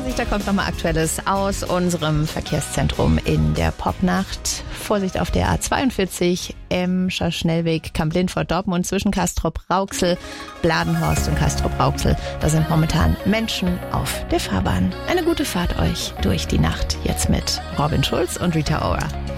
Vorsicht, da kommt nochmal Aktuelles aus unserem Verkehrszentrum in der Popnacht. Vorsicht auf der A42, Emscher Schnellweg, Kamp-Lindfort-Dortmund zwischen Castrop-Rauxel, Bladenhorst und Castrop-Rauxel. Da sind momentan Menschen auf der Fahrbahn. Eine gute Fahrt euch durch die Nacht. Jetzt mit Robin Schulz und Rita Ora.